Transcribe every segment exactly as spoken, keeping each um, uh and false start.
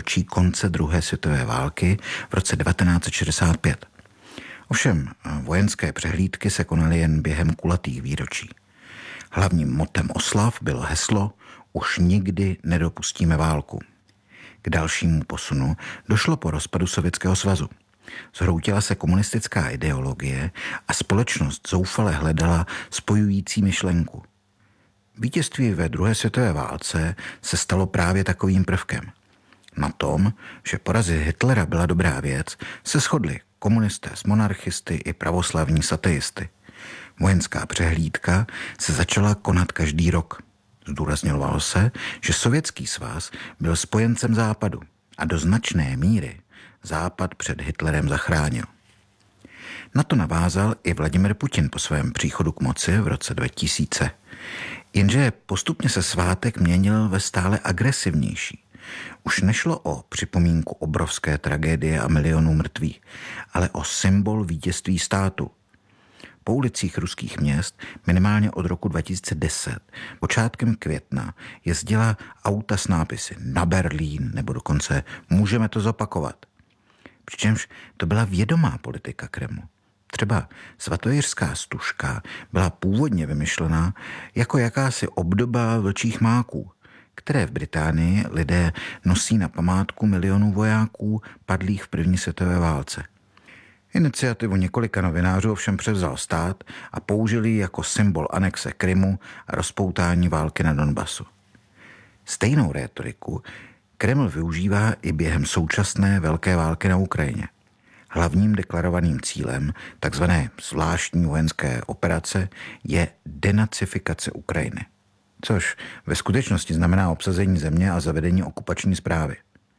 výročí konce druhé světové války v roce devatenáct set šedesát pět. Ovšem vojenské přehlídky se konaly jen během kulatých výročí. Hlavním motem oslav bylo heslo Už nikdy nedopustíme válku. K dalšímu posunu došlo po rozpadu Sovětského svazu. Zhroutila se komunistická ideologie a společnost zoufale hledala spojující myšlenku. Vítězství ve druhé světové válce se stalo právě takovým prvkem. Na tom, že porazit Hitlera byla dobrá věc, se shodli komunisté s monarchisty i pravoslavní s ateisty. Vojenská přehlídka se začala konat každý rok. Zdůrazňovalo se, že Sovětský svaz byl spojencem Západu a do značné míry Západ před Hitlerem zachránil. Na to navázal i Vladimir Putin po svém příchodu k moci v roce dva tisíce. Jenže postupně se svátek měnil ve stále agresivnější. Už nešlo o připomínku obrovské tragédie a milionů mrtvých, ale o symbol vítězství státu. Po ulicích ruských měst minimálně od roku dva tisíce deset, počátkem května, jezdila auta s nápisy na Berlín nebo dokonce můžeme to zopakovat. Přičemž to byla vědomá politika Kremlu. Třeba svatojiřská stužka byla původně vymyšlená jako jakási obdoba vlčích máků, které v Británii lidé nosí na památku milionů vojáků padlých v první světové válce. Iniciativu několika novinářů ovšem převzal stát a použili ji jako symbol anexe Krymu a rozpoutání války na Donbasu. Stejnou rétoriku Kreml využívá i během současné velké války na Ukrajině. Hlavním deklarovaným cílem takzvané zvláštní vojenské operace je denacifikace Ukrajiny, což ve skutečnosti znamená obsazení země a zavedení okupační správy.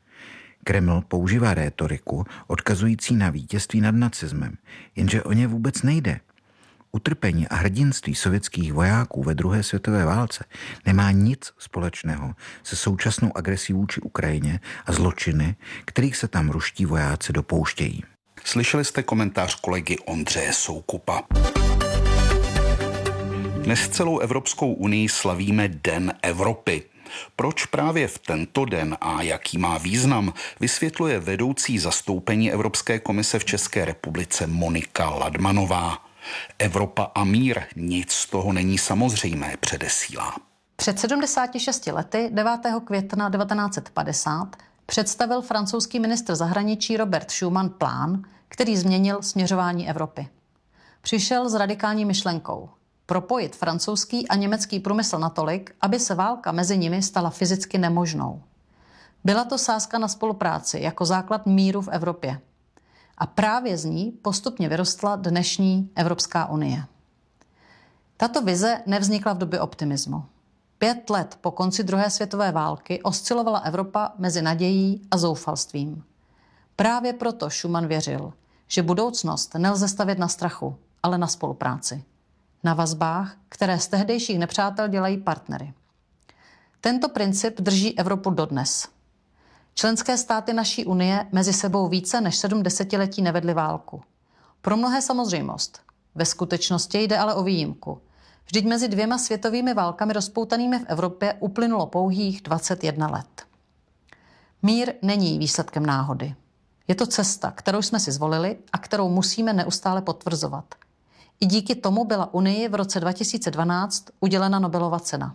Kreml používá rétoriku odkazující na vítězství nad nacismem, jenže o ně vůbec nejde. Utrpení a hrdinství sovětských vojáků ve druhé světové válce nemá nic společného se současnou agresí vůči Ukrajině a zločiny, kterých se tam ruští vojáci dopouštějí. Slyšeli jste komentář kolegy Ondřeje Soukupa. Dnes celou Evropskou unii slavíme Den Evropy. Proč právě v tento den a jaký má význam, vysvětluje vedoucí zastoupení Evropské komise v České republice Monika Ladmanová. Evropa a mír, nic z toho není samozřejmé, předesílá. Před sedmdesáti šesti lety, devátého května devatenáct set padesát, představil francouzský ministr zahraničí Robert Schuman plán, který změnil směřování Evropy. Přišel s radikální myšlenkou propojit francouzský a německý průmysl natolik, aby se válka mezi nimi stala fyzicky nemožnou. Byla to sázka na spolupráci jako základ míru v Evropě. A právě z ní postupně vyrostla dnešní Evropská unie. Tato vize nevznikla v době optimismu. Pět let po konci druhé světové války oscilovala Evropa mezi nadějí a zoufalstvím. Právě proto Schuman věřil, že budoucnost nelze stavět na strachu, ale na spolupráci. Na vazbách, které z tehdejších nepřátel dělají partnery. Tento princip drží Evropu dodnes. Členské státy naší unie mezi sebou více než sedm desetiletí nevedly válku. Pro mnohé samozřejmost. Ve skutečnosti jde ale o výjimku. Vždyť mezi dvěma světovými válkami rozpoutanými v Evropě uplynulo pouhých dvacet jedna let. Mír není výsledkem náhody. Je to cesta, kterou jsme si zvolili a kterou musíme neustále potvrzovat. I díky tomu byla Unii v roce dva tisíce dvanáct udělena Nobelova cena.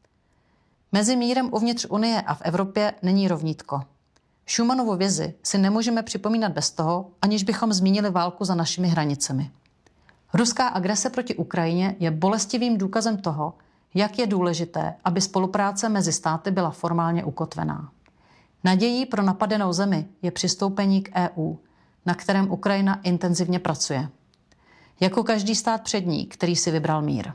Mezi mírem uvnitř Unie a v Evropě není rovnítko. Schumanovu vizi si nemůžeme připomínat bez toho, aniž bychom zmínili válku za našimi hranicemi. Ruská agrese proti Ukrajině je bolestivým důkazem toho, jak je důležité, aby spolupráce mezi státy byla formálně ukotvená. Nadějí pro napadenou zemi je přistoupení k E U, na kterém Ukrajina intenzivně pracuje. Jako každý stát přední, který si vybral mír.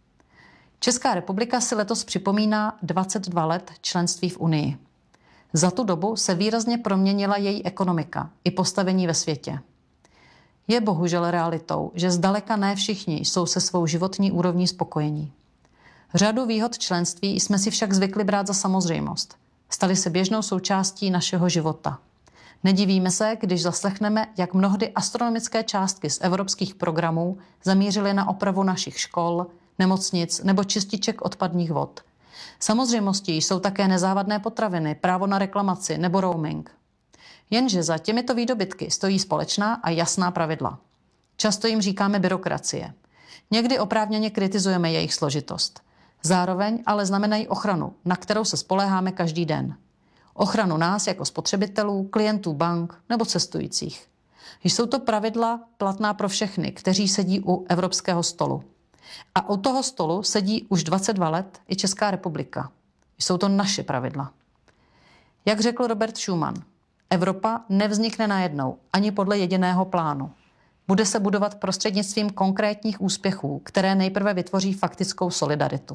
Česká republika si letos připomíná dvacet dva let členství v Unii. Za tu dobu se výrazně proměnila její ekonomika i postavení ve světě. Je bohužel realitou, že zdaleka ne všichni jsou se svou životní úrovní spokojení. Řadu výhod členství jsme si však zvykli brát za samozřejmost. Staly se běžnou součástí našeho života. Nedivíme se, když zaslechneme, jak mnohdy astronomické částky z evropských programů zamířily na opravu našich škol, nemocnic nebo čističek odpadních vod. Samozřejmostí jsou také nezávadné potraviny, právo na reklamaci nebo roaming. Jenže za těmito výdobytky stojí společná a jasná pravidla. Často jim říkáme byrokracie. Někdy oprávněně kritizujeme jejich složitost. Zároveň ale znamenají ochranu, na kterou se spoléháme každý den. Ochranu nás jako spotřebitelů, klientů bank nebo cestujících. Jsou to pravidla platná pro všechny, kteří sedí u evropského stolu. A u toho stolu sedí už dvacet dva let i Česká republika. Jsou to naše pravidla. Jak řekl Robert Schuman, Evropa nevznikne najednou ani podle jediného plánu. Bude se budovat prostřednictvím konkrétních úspěchů, které nejprve vytvoří faktickou solidaritu.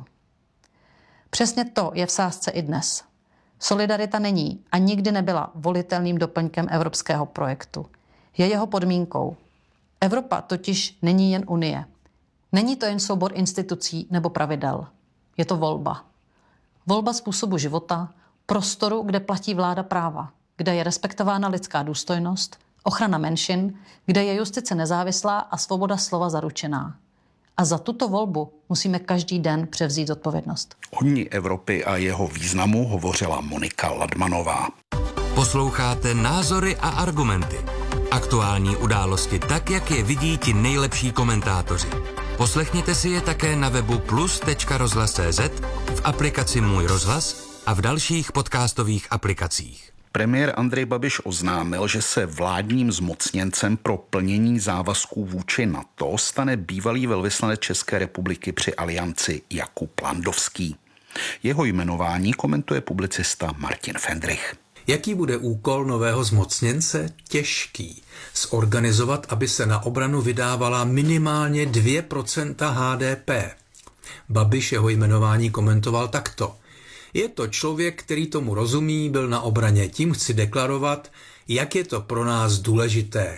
Přesně to je v sázce i dnes. Solidarita není a nikdy nebyla volitelným doplňkem evropského projektu. Je jeho podmínkou. Evropa totiž není jen unie. Není to jen soubor institucí nebo pravidel. Je to volba. Volba způsobu života, prostoru, kde platí vláda práva, kde je respektována lidská důstojnost, ochrana menšin, kde je justice nezávislá a svoboda slova zaručená. A za tuto volbu musíme každý den převzít odpovědnost. O Dni Evropy a jeho významu hovořila Monika Ladmanová. Posloucháte Názory a argumenty. Aktuální události tak, jak je vidí ti nejlepší komentátoři. Poslechněte si je také na webu plus tečka rozhlas tečka cé zet, v aplikaci Můj rozhlas a v dalších podcastových aplikacích. Premiér Andrej Babiš oznámil, že se vládním zmocněncem pro plnění závazků vůči NATO stane bývalý velvyslanec České republiky při Alianci Jakub Landovský. Jeho jmenování komentuje publicista Martin Fendrich. Jaký bude úkol nového zmocněnce? Těžký. Zorganizovat, aby se na obranu vydávala minimálně dvě procenta há dé pé. Babiš jeho jmenování komentoval takto. Je to člověk, který tomu rozumí, byl na obraně. Tím chci deklarovat, jak je to pro nás důležité.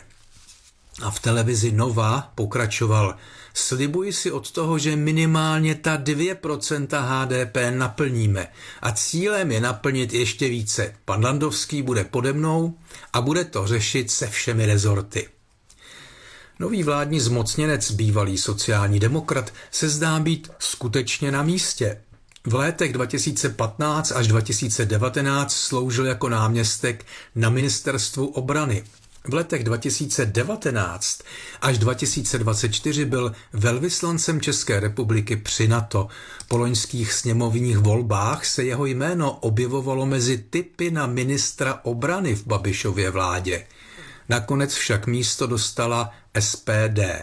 A v televizi Nova pokračoval. Slibuji si od toho, že minimálně ta dvě procenta há dé pé naplníme. A cílem je naplnit ještě více. Pan Landovský bude pode mnou a bude to řešit se všemi rezorty. Nový vládní zmocněnec, bývalý sociální demokrat, se zdá být skutečně na místě. V letech dva tisíce patnáct až dva tisíce devatenáct sloužil jako náměstek na ministerstvu obrany. V letech dva tisíce devatenáct až dva tisíce dvacet čtyři byl velvyslancem České republiky při NATO. Po loňských sněmovních volbách se jeho jméno objevovalo mezi tipy na ministra obrany v Babišově vládě. Nakonec však místo dostala es pé dé.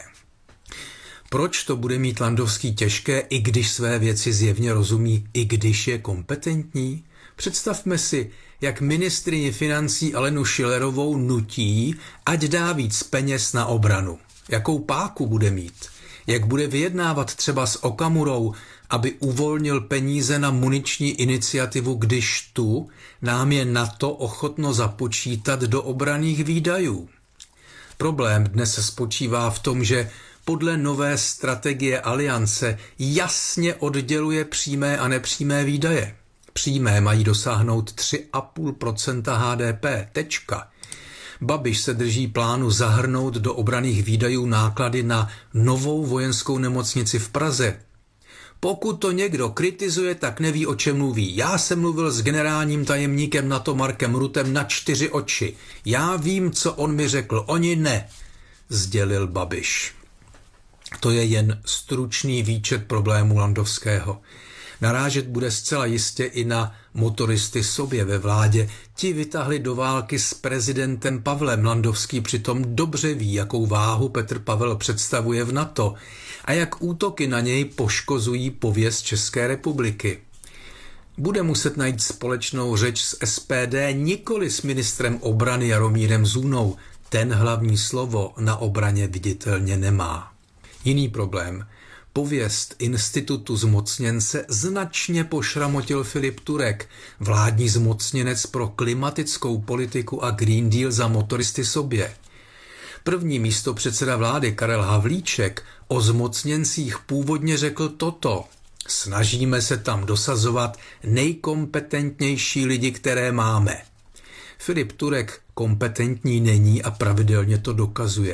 Proč to bude mít Landovský těžké, i když své věci zjevně rozumí, i když je kompetentní? Představme si, jak ministryni financí Alenu Schillerovou nutí, ať dá víc peněz na obranu. Jakou páku bude mít? Jak bude vyjednávat třeba s Okamurou, aby uvolnil peníze na muniční iniciativu, když tu nám je NATO ochotno započítat do obranných výdajů? Problém dnes se spočívá v tom, že podle nové strategie Aliance jasně odděluje přímé a nepřímé výdaje. Přímé mají dosáhnout tři a půl procenta há dé pé. Tečka. Babiš se drží plánu zahrnout do obranných výdajů náklady na novou vojenskou nemocnici v Praze. Pokud to někdo kritizuje, tak neví, o čem mluví. Já jsem mluvil s generálním tajemníkem NATO Markem Ruttem na čtyři oči. Já vím, co on mi řekl, oni ne, sdělil Babiš. To je jen stručný výčet problémů Landovského. Narážet bude zcela jistě i na motoristy sobě ve vládě. Ti vytáhli do války s prezidentem Pavlem. Landovský přitom dobře ví, jakou váhu Petr Pavel představuje v NATO a jak útoky na něj poškozují pověst České republiky. Bude muset najít společnou řeč s es pé dé, nikoli s ministrem obrany Jaromírem Zůnou. Ten hlavní slovo na obraně viditelně nemá. Jiný problém. Pověst institutu zmocněnce značně pošramotil Filip Turek, vládní zmocněnec pro klimatickou politiku a Green Deal za motoristy sobě. První místopředseda vlády Karel Havlíček o zmocněncích původně řekl toto. Snažíme se tam dosazovat nejkompetentnější lidi, které máme. Filip Turek kompetentní není a pravidelně to dokazuje.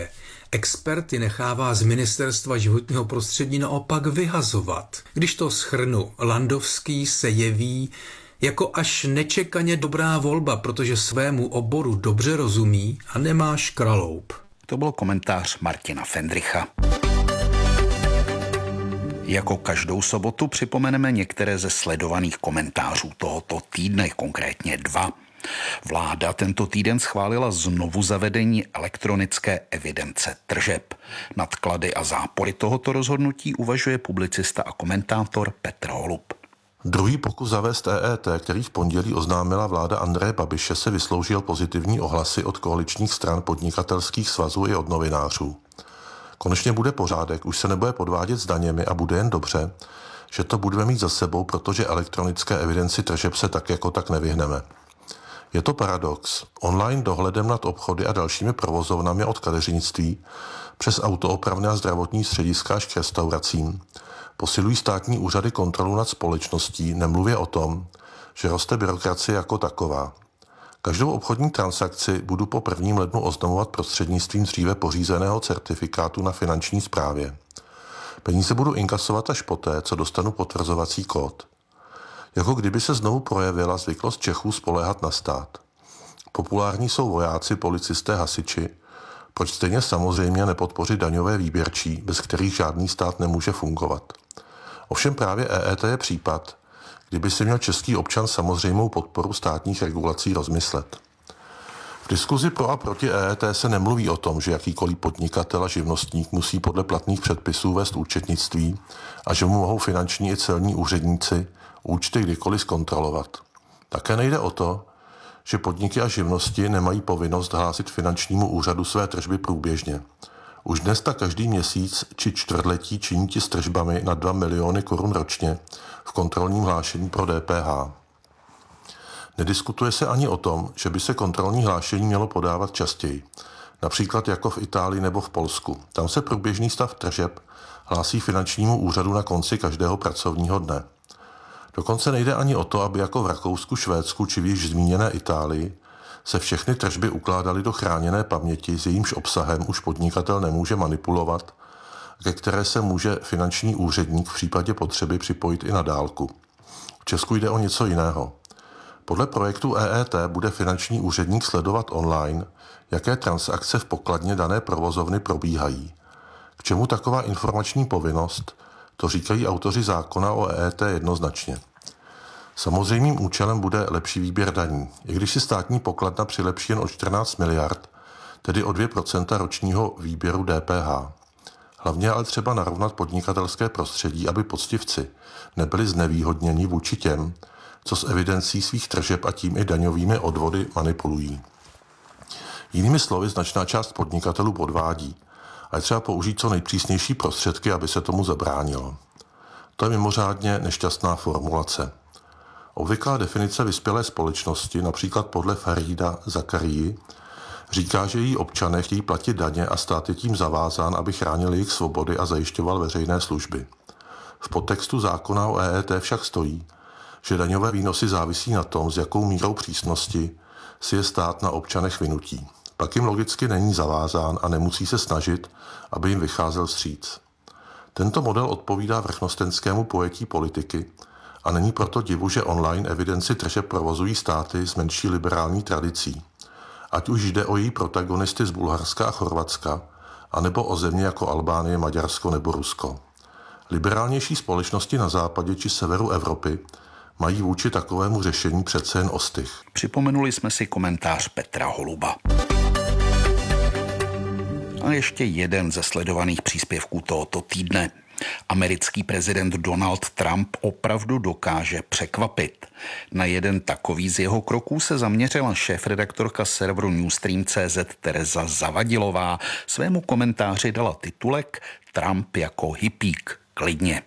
Experty nechává z Ministerstva životního prostředí naopak vyhazovat. Když to shrnu, Landovský se jeví jako až nečekaně dobrá volba, protože svému oboru dobře rozumí a nemá škraloup. To byl komentář Martina Fendricha. Jako každou sobotu připomeneme některé ze sledovaných komentářů tohoto týdne, konkrétně dva. Vláda tento týden schválila znovu zavedení elektronické evidence tržeb. Nad klady a zápory tohoto rozhodnutí uvažuje publicista a komentátor Petr Holub. Druhý pokus zavést E E T, který v pondělí oznámila vláda Andreje Babiše, se vysloužil pozitivní ohlasy od koaličních stran, podnikatelských svazů i od novinářů. Konečně bude pořádek, už se nebude podvádět s daněmi a bude jen dobře, že to budeme mít za sebou, protože elektronické evidenci tržeb se tak jako tak nevyhneme. Je to paradox. Online dohledem nad obchody a dalšími provozovnami od kadeřnictví přes autoopravné a zdravotní střediska až k restauracím posilují státní úřady kontrolu nad společností, nemluvě o tom, že roste byrokracie jako taková. Každou obchodní transakci budu po prvním lednu oznamovat prostřednictvím dříve pořízeného certifikátu na finanční správě. Peníze budu inkasovat až poté, co dostanu potvrzovací kód. Jako kdyby se znovu projevila zvyklost Čechů spoléhat na stát. Populární jsou vojáci, policisté, hasiči. Proč stejně samozřejmě nepodpořit daňové výběrčí, bez kterých žádný stát nemůže fungovat? Ovšem právě E E T je případ, kdyby si měl český občan samozřejmou podporu státních regulací rozmyslet. V diskuzi pro a proti E E T se nemluví o tom, že jakýkoliv podnikatel a živnostník musí podle platných předpisů vést účetnictví a že mu mohou finanční i celní úředníci účty kdykoliv zkontrolovat. Také nejde o to, že podniky a živnosti nemají povinnost hlásit finančnímu úřadu své tržby průběžně. Už dnes tak každý měsíc či čtvrtletí činí ti s tržbami na dva miliony korun ročně v kontrolním hlášení pro D P H. Nediskutuje se ani o tom, že by se kontrolní hlášení mělo podávat častěji, například jako v Itálii nebo v Polsku. Tam se průběžný stav tržeb hlásí finančnímu úřadu na konci každého pracovního dne. Dokonce nejde ani o to, aby jako v Rakousku, Švédsku či v již zmíněné Itálii se všechny tržby ukládaly do chráněné paměti, s jejímž obsahem už podnikatel nemůže manipulovat, ke které se může finanční úředník v případě potřeby připojit i na dálku. V Česku jde o něco jiného. Podle projektu E E T bude finanční úředník sledovat online, jaké transakce v pokladně dané provozovny probíhají. K čemu taková informační povinnost? To říkají autoři zákona o E E T jednoznačně. Samozřejmým účelem bude lepší výběr daní. I když si státní pokladna přilepší jen o čtrnáct miliard, tedy o dvě procenta ročního výběru D P H. Hlavně ale třeba narovnat podnikatelské prostředí, aby poctivci nebyli znevýhodněni vůči těm, co s evidencí svých tržeb a tím i daňovými odvody manipulují. Jinými slovy, značná část podnikatelů podvádí a je třeba použít co nejpřísnější prostředky, aby se tomu zabránilo. To je mimořádně nešťastná formulace. Obvyklá definice vyspělé společnosti, například podle Farida Zakarii, říká, že její občané chtějí platit daně a stát je tím zavázán, aby chránil jejich svobody a zajišťoval veřejné služby. V podtextu zákona o E E T však stojí, že daňové výnosy závisí na tom, s jakou mírou přísnosti si je stát na občanech vynutí. Pak jim logicky není zavázán a nemusí se snažit, aby jim vycházel vstříc. Tento model odpovídá vrchnostenskému pojetí politiky a není proto divu, že online evidenci tržeb provozují státy s menší liberální tradicí. Ať už jde o její protagonisty z Bulharska a Chorvatska, anebo o země jako Albánie, Maďarsko nebo Rusko. Liberálnější společnosti na západě či severu Evropy mají vůči takovému řešení přece jen ostych. Připomenuli jsme si komentář Petra Holuba. A ještě jeden ze sledovaných příspěvků tohoto týdne. Americký prezident Donald Trump opravdu dokáže překvapit. Na jeden takový z jeho kroků se zaměřila šéfredaktorka serveru Newstream tečka cé zet Tereza Zavadilová. Svému komentáři dala titulek Trump jako hippík. Klidně.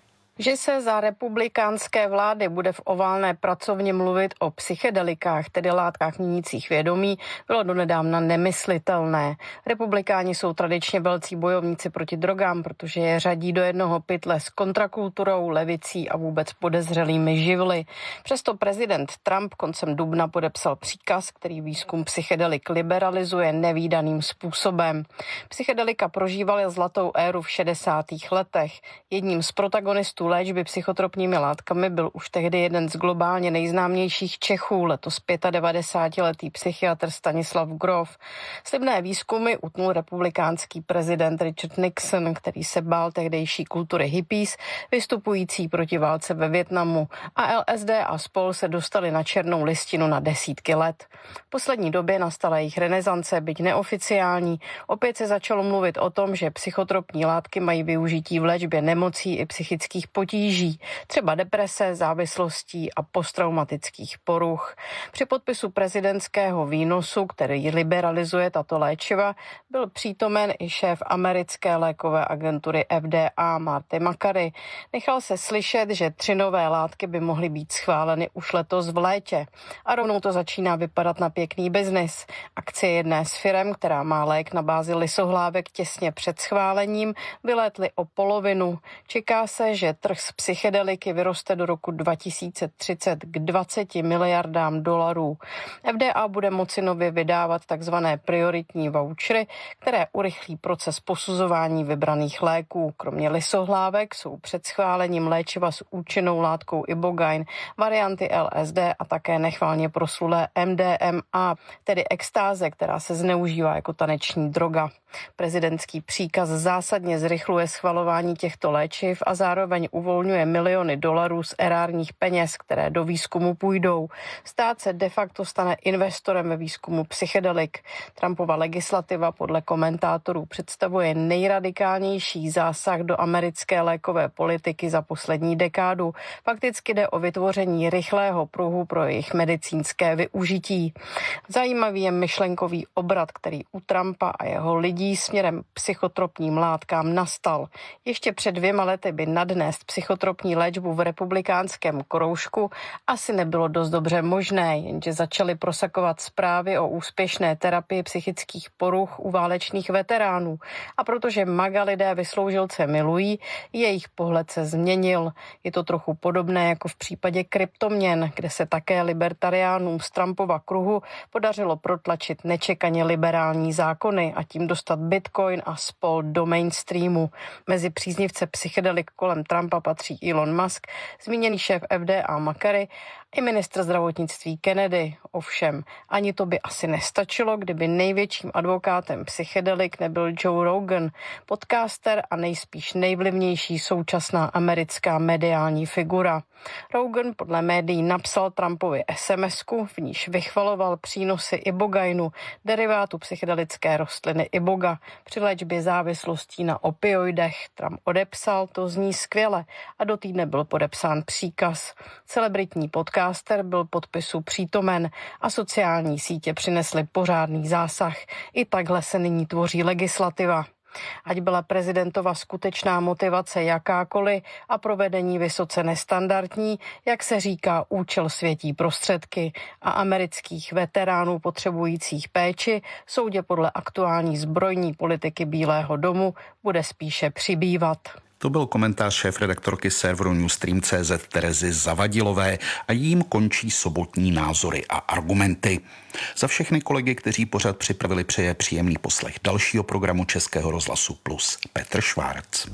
Že se za republikánské vlády bude v oválné pracovně mluvit o psychedelikách, tedy látkách měnících vědomí, bylo donedávna nemyslitelné. Republikáni jsou tradičně velcí bojovníci proti drogám, protože je řadí do jednoho pytle s kontrakulturou, levicí a vůbec podezřelými živly. Přesto prezident Trump koncem dubna podepsal příkaz, který výzkum psychedelik liberalizuje nevídaným způsobem. Psychedelika prožívaly zlatou éru v šedesátých letech. Jedním z protagonistů léčby psychotropními látkami byl už tehdy jeden z globálně nejznámějších Čechů, letos devadesátipětiletý psychiatr Stanislav Grof. Slibné výzkumy utnul republikánský prezident Richard Nixon, který se bál tehdejší kultury hippies, vystupující proti válce ve Vietnamu, a L S D a spol se dostali na černou listinu na desítky let. V poslední době nastala jejich renesance, byť neoficiální. Opět se začalo mluvit o tom, že psychotropní látky mají využití v léčbě nemocí i psychických potíží, třeba deprese, závislostí a posttraumatických poruch. Při podpisu prezidentského výnosu, který liberalizuje tato léčiva, byl přítomen i šéf americké lékové agentury F D A Marty Makary. Nechal se slyšet, že tři nové látky by mohly být schváleny už letos v létě. A rovnou to začíná vypadat na pěkný biznis. Akcie jedné z firem, která má lék na bázi lysohlávek těsně před schválením, vylétly o polovinu. Čeká se, že trh s psychedeliky vyroste do roku dva tisíce třicet k dvaceti miliardám dolarů. F D A bude moci nově vydávat takzvané prioritní vouchery, které urychlí proces posuzování vybraných léků. Kromě lysohlávek jsou před schválením léčiva s účinnou látkou ibogaine, varianty L S D a také nechválně proslulé M D M A, tedy extáze, která se zneužívá jako taneční droga. Prezidentský příkaz zásadně zrychluje schvalování těchto léčiv a zároveň uvolňuje miliony dolarů z erárních peněz, které do výzkumu půjdou. Stát se de facto stane investorem ve výzkumu psychedelik. Trumpova legislativa podle komentátorů představuje nejradikálnější zásah do americké lékové politiky za poslední dekádu. Fakticky jde o vytvoření rychlého pruhu pro jejich medicínské využití. Zajímavý je myšlenkový obrat, který u Trumpa a jeho lidí směrem psychotropním látkám nastal. Ještě před dvěma lety by nadnést psychotropní léčbu v republikánském kroužku asi nebylo dost dobře možné, jenže začaly prosakovat zprávy o úspěšné terapii psychických poruch u válečných veteránů. A protože maga lidé vysloužilce milují, jejich pohled se změnil. Je to trochu podobné jako v případě kryptoměn, kde se také libertariánům z Trumpova kruhu podařilo protlačit nečekaně liberální zákony a tím dostat Bitcoin a spol do mainstreamu. Mezi příznivce psychedelik kolem Trumpa patří Elon Musk, zmíněný šéf F D A Makary i ministr zdravotnictví Kennedy. Ovšem, ani to by asi nestačilo, kdyby největším advokátem psychedelik nebyl Joe Rogan, podcaster a nejspíš nejvlivnější současná americká mediální figura. Rogan podle médií napsal Trumpovi es em esku, v níž vychvaloval přínosy ibogainu, derivátu psychedelické rostliny iboga, při léčbě závislostí na opioidech. Trump odepsal, to zní skvěle, a do týdne byl podepsán příkaz. Celebritní podcaster byl podpisu přítomen a sociální sítě přinesly pořádný zásah. I takhle se nyní tvoří legislativa. Ať byla prezidentova skutečná motivace jakákoliv a provedení vysoce nestandardní, jak se říká, účel světí prostředky, a amerických veteránů potřebujících péči soudě podle aktuální zbrojní politiky Bílého domu bude spíše přibývat. To byl komentář šéfredaktorky serveru Newstream tečka cé zet Terezy Zavadilové a jím končí sobotní názory a argumenty. Za všechny kolegy, kteří pořad připravili, přeje příjemný poslech dalšího programu Českého rozhlasu Plus Petr Švárc.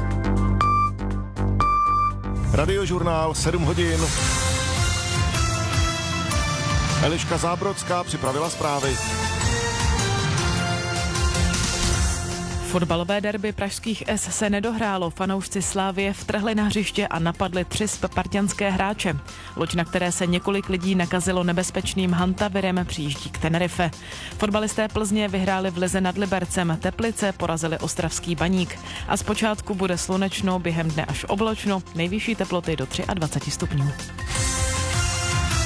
Radiožurnál sedm hodin. Eliška Zábrodská připravila zprávy. Fotbalové derby pražských S se nedohrálo. Fanoušci Slávie vtrhli na hřiště a napadli tři spartanské hráče. Loď, na které se několik lidí nakazilo nebezpečným hantavirem, přijíždí k Tenerife. Fotbalisté Plzně vyhráli v lize nad Libercem. Teplice porazili ostravský Baník. A zpočátku bude slunečno, během dne až oblačno, nejvyšší teploty do dvacet tři stupňů.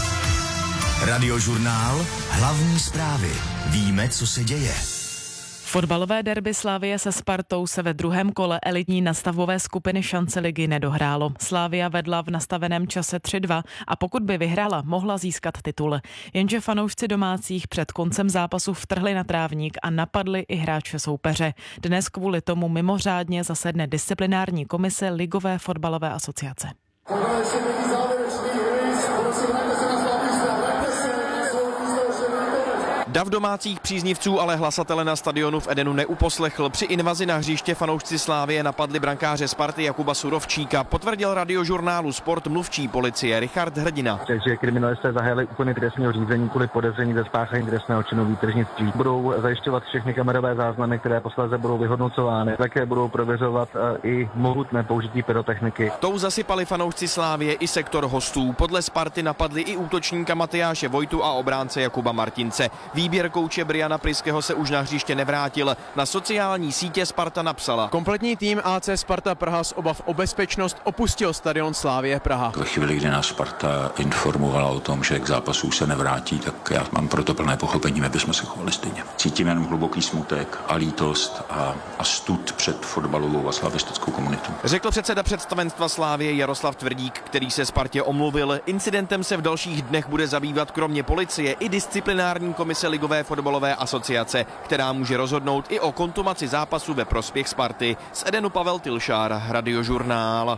Radiožurnál, hlavní zprávy. Víme, co se děje. Fotbalové derby Slavie se Spartou se ve druhém kole elitní nastavové skupiny šance ligy nedohrálo. Slavia vedla v nastaveném čase tři dva a pokud by vyhrála, mohla získat titul. Jenže fanoušci domácích před koncem zápasu vtrhli na trávník a napadli i hráče soupeře. Dnes kvůli tomu mimořádně zasedne disciplinární komise Ligové fotbalové asociace. Dav domácích příznivců ale hlasatele na stadionu v Edenu neuposlechl. Při invazi na hřiště fanoušci Slávie napadli brankáře Sparty Jakuba Surovčíka, potvrdil radiožurnálu Sport mluvčí policie Richard Hrdina. Takže kriminalisté zahájili úplný trestního řízení kvůli podezření ze spáchání trestného činu výtržnictví. Budou zajišťovat všechny kamerové záznamy, které posléze budou vyhodnocovány. Také budou prověřovat i mohutné použití pyrotechniky. Tou zasypali fanoušci Slávie i sektor hostů. Podle Sparty napadli i útočníka Matyáše Vojtu a obránce Jakuba Martince. Výběr kouče Briana Pryského se už na hřiště nevrátil. Na sociální sítě Sparta napsala: kompletní tým A C Sparta Praha z obav o bezpečnost opustil stadion Slavie Praha. Ve chvíli, kdy nás Sparta informovala o tom, že k zápasu se nevrátí, tak já mám proto plné pochopení, my bychom se chovali stejně. Cítím jen hluboký smutek a lítost a, a stud před fotbalovou a slavistickou komunitou. Řekl předseda představenstva Slávie Jaroslav Tvrdík, který se Spartě omluvil. Incidentem se v dalších dnech bude zabývat kromě policie i disciplinární komise Ligové fotbalové asociace, která může rozhodnout i o kontumaci zápasu ve prospěch Sparty. Z Edenu Pavel Tilšár, Radiožurnál.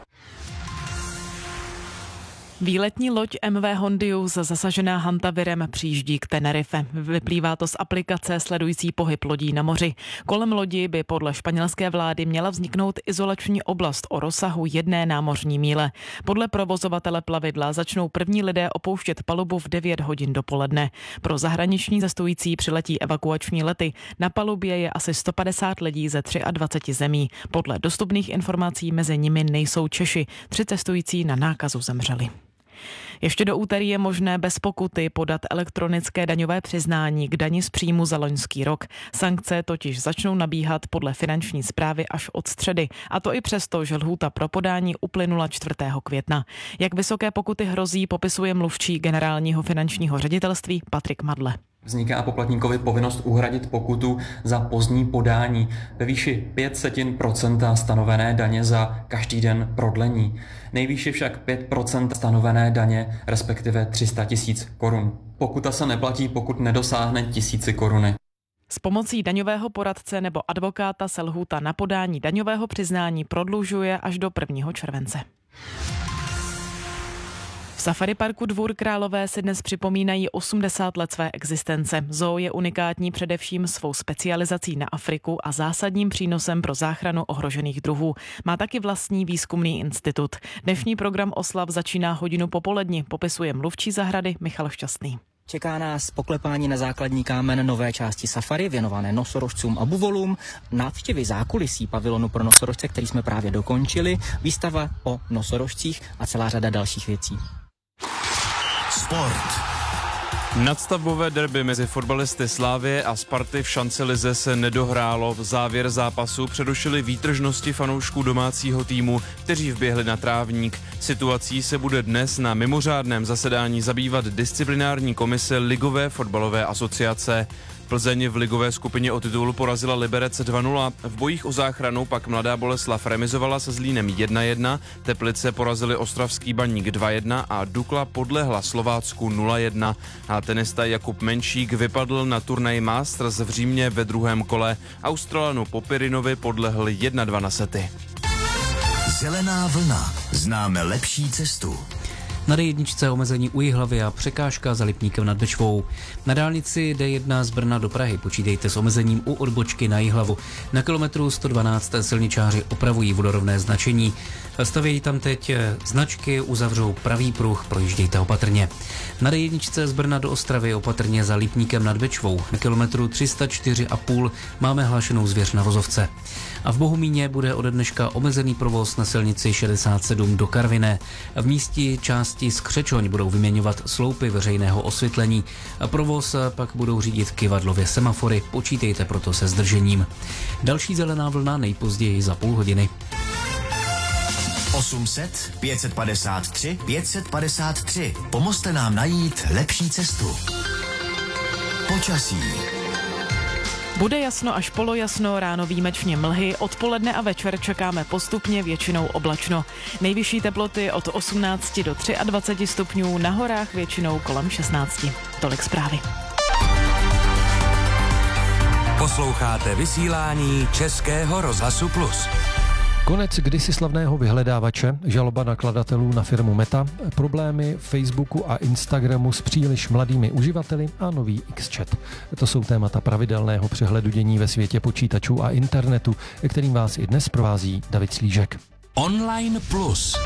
Výletní loď M V Hondius zasažená hantavirem přijíždí k Tenerife. Vyplývá to z aplikace sledující pohyb lodí na moři. Kolem lodi by podle španělské vlády měla vzniknout izolační oblast o rozsahu jedné námořní míle. Podle provozovatele plavidla začnou první lidé opouštět palubu v devět hodin dopoledne. Pro zahraniční cestující přiletí evakuační lety. Na palubě je asi sto padesát lidí ze dvaceti třech zemí. Podle dostupných informací mezi nimi nejsou Češi. Tři cestující na nákazu zemřeli. Ještě do úterý je možné bez pokuty podat elektronické daňové přiznání k dani z příjmu za loňský rok. Sankce totiž začnou nabíhat podle finanční správy až od středy, a to i přesto, že lhůta pro podání uplynula čtvrtého května. Jak vysoké pokuty hrozí, popisuje mluvčí generálního finančního ředitelství Patrik Madle. Vzniká poplatníkovi povinnost uhradit pokutu za pozdní podání ve výši pět setin procenta stanovené daně za každý den prodlení. Nejvýše však pět procent stanovené daně, respektive tři sta tisíc korun. Pokuta se neplatí, pokud nedosáhne tisíci koruny. S pomocí daňového poradce nebo advokáta se lhůta na podání daňového přiznání prodlužuje až do prvního července. V safari parku Dvůr Králové si dnes připomínají osmdesát let své existence. Zoo je unikátní především svou specializací na Afriku a zásadním přínosem pro záchranu ohrožených druhů. Má taky vlastní výzkumný institut. Dnešní program oslav začíná hodinu popolední, popisuje mluvčí zahrady Michal Šťastný. Čeká nás poklepání na základní kámen nové části safari, věnované nosorožcům a buvolům, návštěvy zákulisí pavilonu pro nosorožce, který jsme právě dokončili, výstava o nosorožcích a celá řada dalších věcí. Sport. Nadstavbové derby mezi fotbalisty Slavie a Sparty v šancelize se nedohrálo. V závěr zápasu přerušili výtržnosti fanoušků domácího týmu, kteří vběhli na trávník. Situací se bude dnes na mimořádném zasedání zabývat disciplinární komise Ligové fotbalové asociace. Plzeň v ligové skupině o titul porazila Liberec dva nula. V bojích o záchranu pak Mladá Boleslav remizovala se Zlínem jedna jedna, Teplice porazili Ostravský Baník dva jedna a Dukla podlehla Slovácku nula jedna. A tenista Jakub Menšík vypadl na turnaj Masters v Římě ve druhém kole. Australanu Popirinovi podlehl jedna dva na sety. Zelená vlna. Známe lepší cestu. Na D jedna omezení u Jihlavy a překážka za Lipníkem nad Bečvou. Na dálnici D jedna z Brna do Prahy počítejte s omezením u odbočky na Jihlavu. Na kilometru sto dvanáct silničáři opravují vodorovné značení. Stavějí tam teď značky, uzavřou pravý pruh, projíždějte opatrně. Na D jedna z Brna do Ostravy opatrně za Lipníkem nad Bečvou. Na kilometru tři sta čtyři a půl máme hlášenou zvěř na vozovce. A v Bohumíně bude ode dneška omezený provoz na silnici šedesát sedm do Karviné. V místě části Skřečoň budou vyměňovat sloupy veřejného osvětlení. A provoz pak budou řídit kyvadlově semafory, počítejte proto se zdržením. Další zelená vlna nejpozději za půl hodiny. osm set pět set padesát tři pět set padesát tři. Pomozte nám najít lepší cestu. Počasí. Bude jasno až polojasno, ráno výjimečně mlhy, odpoledne a večer čekáme postupně většinou oblačno. Nejvyšší teploty od osmnáct do dvacet tři stupňů, na horách většinou kolem šestnáct. Tolik zprávy. Posloucháte vysílání Českého rozhlasu Plus. Konec kdysi slavného vyhledávače, žaloba nakladatelů na firmu Meta, problémy Facebooku a Instagramu s příliš mladými uživateli a nový X-chat. To jsou témata pravidelného přehledu dění ve světě počítačů a internetu, kterým vás i dnes provází David Slížek. Online Plus.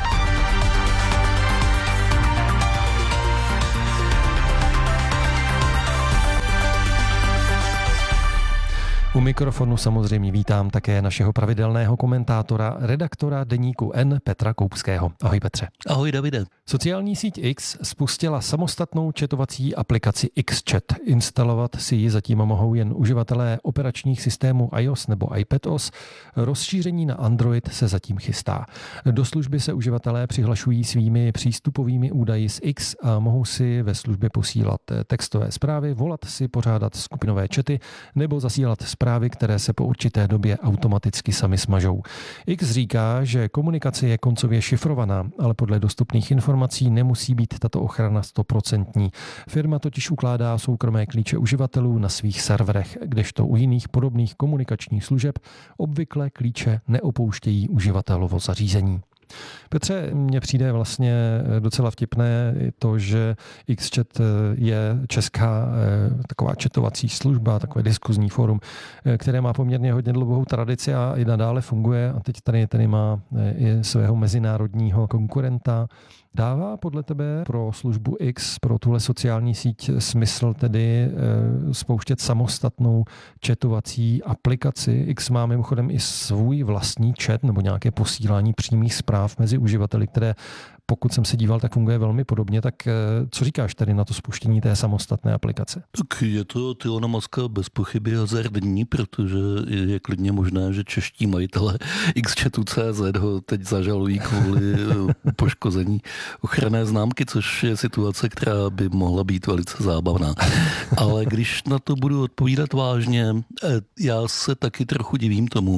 U mikrofonu samozřejmě vítám také našeho pravidelného komentátora, redaktora deníku N Petra Koupského. Ahoj Petře. Ahoj Davide. Sociální síť X spustila samostatnou chatovací aplikaci X-Chat. Instalovat si ji zatím mohou jen uživatelé operačních systémů iOS nebo iPadOS. Rozšíření na Android se zatím chystá. Do služby se uživatelé přihlašují svými přístupovými údaji z X a mohou si ve službě posílat textové zprávy, volat si, pořádat skupinové chaty nebo zasílat zprávy, které se po určité době automaticky sami smažou. X říká, že komunikace je koncově šifrovaná, ale podle dostupných informací nemusí být tato ochrana stoprocentní. Firma totiž ukládá soukromé klíče uživatelů na svých serverech, kdežto u jiných podobných komunikačních služeb obvykle klíče neopouštějí uživatelovo zařízení. Petře, mně přijde vlastně docela vtipné to, že X-Chat je česká taková chatovací služba, takové diskuzní fórum, které má poměrně hodně dlouhou tradici a i nadále funguje a teď tady, tady má i svého mezinárodního konkurenta. Dává podle tebe pro službu X, pro tuhle sociální síť smysl tedy spouštět samostatnou chatovací aplikaci? X má mimochodem i svůj vlastní chat nebo nějaké posílání přímých zpráv mezi uživateli, které pokud jsem se díval, tak funguje velmi podobně. Tak co říkáš tady na to spuštění té samostatné aplikace? Tak je to od Ilona Muska bez pochyby hazardní, protože je klidně možné, že čeští majitelé X-chatu tečka cé zet ho teď zažalují kvůli poškození ochranné známky, což je situace, která by mohla být velice zábavná. Ale když na to budu odpovídat vážně, já se taky trochu divím tomu,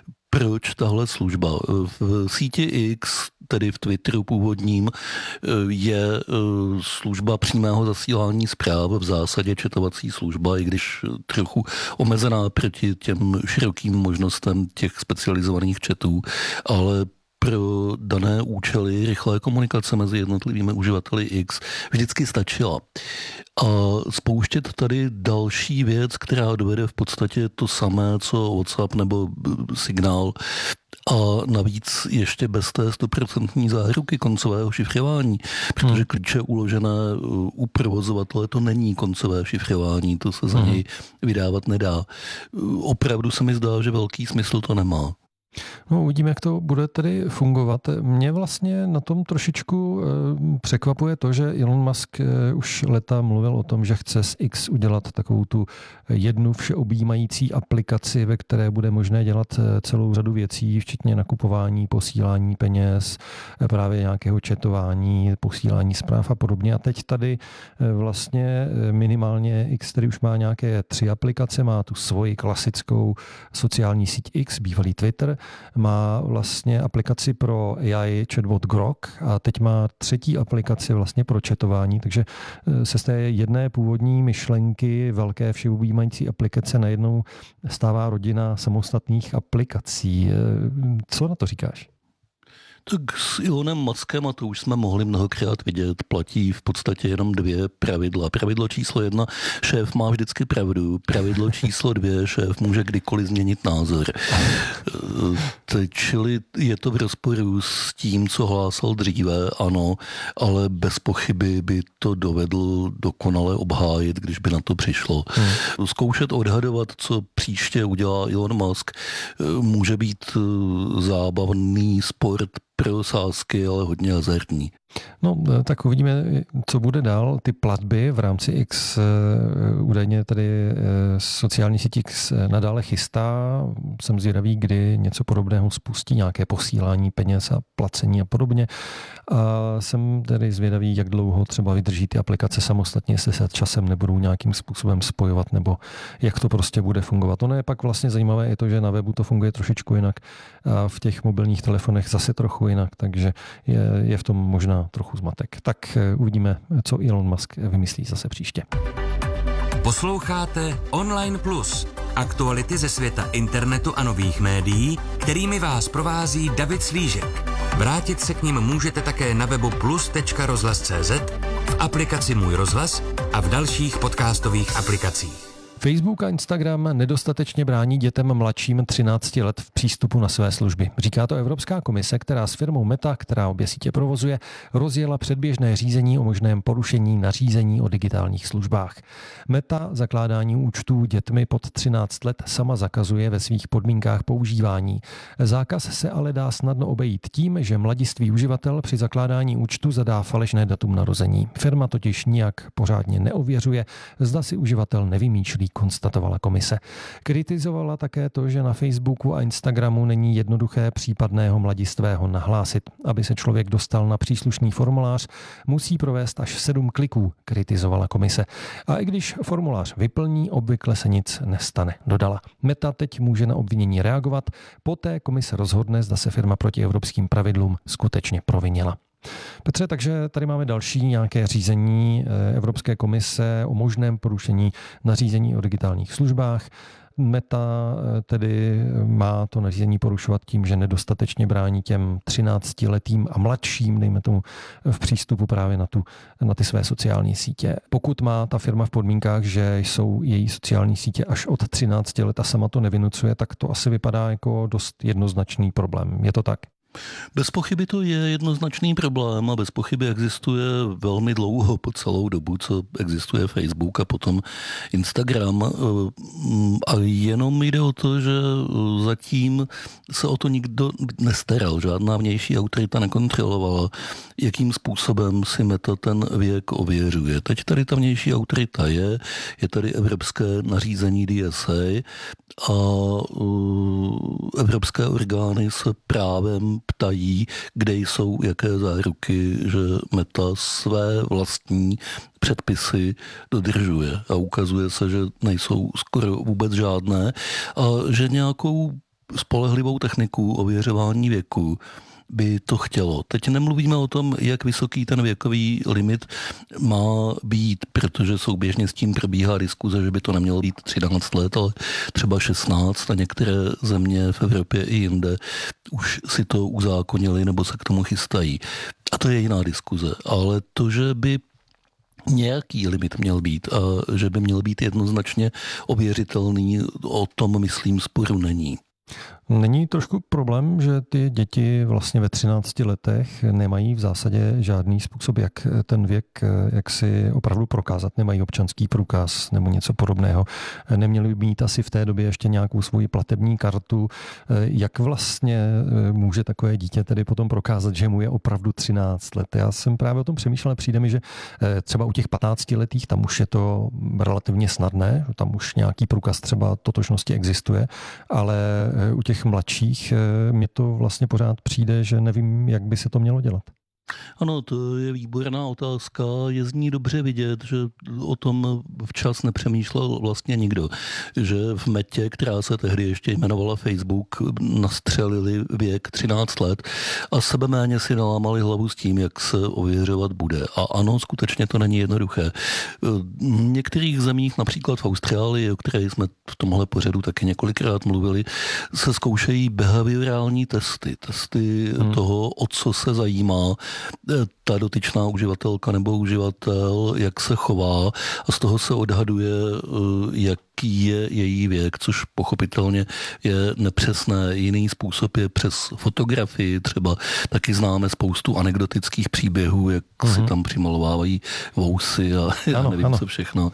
proč tahle služba. V síti X, tedy v Twitteru původním, je služba přímého zasílání zpráv, v zásadě chatovací služba, i když trochu omezená proti těm širokým možnostem těch specializovaných chatů, ale pro dané účely rychlé komunikace mezi jednotlivými uživateli X vždycky stačila. A spouštět tady další věc, která dovede v podstatě to samé, co WhatsApp nebo Signál, a navíc ještě bez té stoprocentní záruky koncového šifrování, protože klíče uložené u provozovatele to není koncové šifrování, to se za hmm. něj vydávat nedá. Opravdu se mi zdá, že velký smysl to nemá. No, uvidíme, jak to bude tedy fungovat. Mě vlastně na tom trošičku e, překvapuje to, že Elon Musk e, už leta mluvil o tom, že chce z X udělat takovou tu jednu všeobjímající aplikaci, ve které bude možné dělat celou řadu věcí, včetně nakupování, posílání peněz, právě nějakého chatování, posílání zpráv a podobně. A teď tady e, vlastně minimálně X, který už má nějaké tři aplikace, má tu svoji klasickou sociální síť X, bývalý Twitter, má vlastně aplikaci pro A I chatbot Grok a teď má třetí aplikaci vlastně pro chatování, takže se z té jedné původní myšlenky velké všeobjímající aplikace najednou stává rodina samostatných aplikací. Co na to říkáš? Tak s Elonem Muskem, a to už jsme mohli mnohokrát vidět, platí v podstatě jenom dvě pravidla. Pravidlo číslo jedna, šéf má vždycky pravdu. Pravidlo číslo dvě, šéf může kdykoliv změnit názor. Čili je to v rozporu s tím, co hlásal dříve, ano, ale bez pochyby by to dovedl dokonale obhájit, když by na to přišlo. Hmm. Zkoušet odhadovat, co příště udělá Elon Musk, může být zábavný sport pro sázky, ale hodně hazardní. No, tak uvidíme, co bude dál. Ty platby v rámci X údajně tady sociální síť X nadále chystá. Jsem zvědavý, kdy něco podobného spustí, nějaké posílání peněz a placení a podobně. A jsem tedy zvědavý, jak dlouho třeba vydrží ty aplikace samostatně, jestli se časem nebudou nějakým způsobem spojovat, nebo jak to prostě bude fungovat. akceptovat. Ono je pak vlastně zajímavé i to, že na webu to funguje trošičku jinak a v těch mobilních telefonech zase trochu jinak, takže je, je v tom možná trochu zmatek. Tak uvidíme, co Elon Musk vymyslí zase příště. Posloucháte Online Plus. Aktuality ze světa internetu a nových médií, kterými vás provází David Slížek. Vrátit se k nim můžete také na webu plus tečka rozhlas tečka cé zet, v aplikaci Můj rozhlas a v dalších podcastových aplikacích. Facebook a Instagram nedostatečně brání dětem mladším třinácti let v přístupu na své služby. Říká to Evropská komise, která s firmou Meta, která obě sítě provozuje, rozjela předběžné řízení o možném porušení nařízení o digitálních službách. Meta zakládání účtů dětmi pod třináct let sama zakazuje ve svých podmínkách používání. Zákaz se ale dá snadno obejít tím, že mladistvý uživatel při zakládání účtu zadá falešné datum narození. Firma totiž nijak pořádně neověřuje, zda si uživatel nevymýšlí, konstatovala komise. Kritizovala také to, že na Facebooku a Instagramu není jednoduché případného mladistvého nahlásit. Aby se člověk dostal na příslušný formulář, musí provést až sedm kliků, kritizovala komise. A i když formulář vyplní, obvykle se nic nestane, dodala. Meta teď může na obvinění reagovat, poté komise rozhodne, zda se firma proti evropským pravidlům skutečně provinila. Petře, takže tady máme další nějaké řízení Evropské komise o možném porušení nařízení o digitálních službách. Meta tedy má to nařízení porušovat tím, že nedostatečně brání těm třináctiletým a mladším, dejme tomu, v přístupu právě na, tu, na ty své sociální sítě. Pokud má ta firma v podmínkách, že jsou její sociální sítě až od třinácti let a sama to nevynucuje, tak to asi vypadá jako dost jednoznačný problém. Je to tak? Bez pochyby to je jednoznačný problém a bez pochyby existuje velmi dlouho, po celou dobu, co existuje Facebook a potom Instagram. A jenom jde o to, že zatím se o to nikdo nestaral, žádná vnější autorita nekontrolovala, jakým způsobem si Meta ten věk ověřuje. Teď tady ta vnější autorita je, je tady evropské nařízení D S A a evropské orgány se právem ptají, kde jsou jaké záruky, že Meta své vlastní předpisy dodržuje. A ukazuje se, že nejsou skoro vůbec žádné a že nějakou spolehlivou techniku ověřování věku by to chtělo. Teď nemluvíme o tom, jak vysoký ten věkový limit má být, protože souběžně s tím probíhá diskuze, že by to nemělo být třináct let, ale třeba šestnáct a některé země v Evropě i jinde už si to uzákonili nebo se k tomu chystají. A to je jiná diskuze. Ale to, že by nějaký limit měl být a že by měl být jednoznačně ověřitelný, o tom, myslím, sporu není. Není trošku problém, že ty děti vlastně ve třinácti letech nemají v zásadě žádný způsob, jak ten věk, jak si opravdu prokázat, nemají občanský průkaz nebo něco podobného. Neměli by mít asi v té době ještě nějakou svoji platební kartu. Jak vlastně může takové dítě tedy potom prokázat, že mu je opravdu třináct let? Já jsem právě o tom přemýšlel, přijde mi, že třeba u těch patnáctiletých tam už je to relativně snadné, tam už nějaký průkaz třeba totožnosti existuje, ale u těch mladších mi to vlastně pořád přijde, že nevím, jak by se to mělo dělat. Ano, to je výborná otázka. Je z ní dobře vidět, že o tom včas nepřemýšlel vlastně nikdo. Že v Metě, která se tehdy ještě jmenovala Facebook, nastřelili věk třináct let a sebeméně si nalámali hlavu s tím, jak se ověřovat bude. A ano, skutečně to není jednoduché. V některých zemích, například v Austrálii, o které jsme v tomhle pořadu taky několikrát mluvili, se zkoušejí behaviorální testy. Testy hmm. toho, o co se zajímá ta dotyčná uživatelka nebo uživatel, jak se chová a z toho se odhaduje, jaký je její věk, což pochopitelně je nepřesné. Jiný způsob je přes fotografii, třeba taky známe spoustu anekdotických příběhů, jak mm-hmm. si tam přimalovávají vousy a já ano, nevím, ano. co všechno.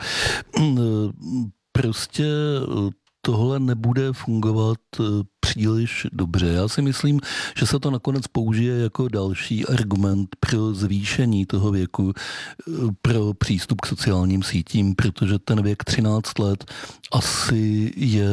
Prostě tohle nebude fungovat příliš dobře. Já si myslím, že se to nakonec použije jako další argument pro zvýšení toho věku pro přístup k sociálním sítím, protože ten věk třináct let asi je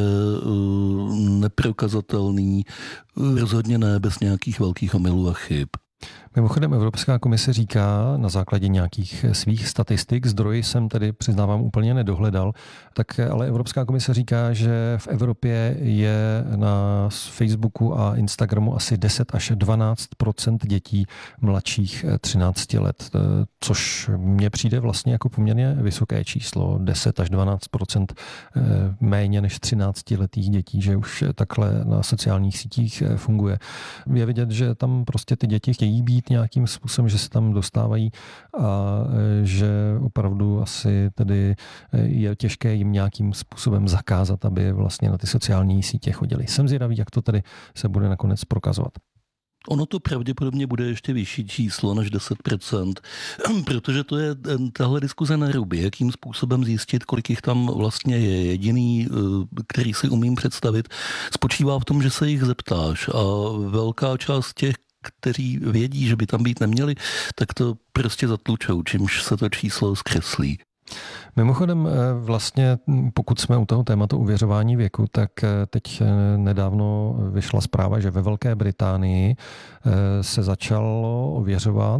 neprokazatelný, rozhodně ne bez nějakých velkých omylů a chyb. Mimochodem Evropská komise říká na základě nějakých svých statistik, zdroji jsem tedy přiznávám úplně nedohledal, tak ale Evropská komise říká, že v Evropě je na Facebooku a Instagramu asi deset až dvanáct procent dětí mladších třinácti let, což mně přijde vlastně jako poměrně vysoké číslo, deset až dvanáct procent méně než třináctiletých dětí, že už takhle na sociálních sítích funguje. Je vidět, že tam prostě ty děti chtějí být nějakým způsobem, že se tam dostávají a že opravdu asi tedy je těžké jim nějakým způsobem zakázat, aby vlastně na ty sociální sítě chodili. Jsem zvědavý, jak to tedy se bude nakonec prokazovat. Ono to pravděpodobně bude ještě vyšší číslo než deset procent, protože to je tahle diskuze na ruby, jakým způsobem zjistit, kolik jich tam vlastně je. Jediný, který si umím představit, spočívá v tom, že se jich zeptáš a velká část těch, kteří vědí, že by tam být neměli, tak to prostě zatlučou, čímž se to číslo zkreslí. Mimochodem vlastně, pokud jsme u toho tématu ověřování věku, tak teď nedávno vyšla zpráva, že ve Velké Británii se začalo ověřovat,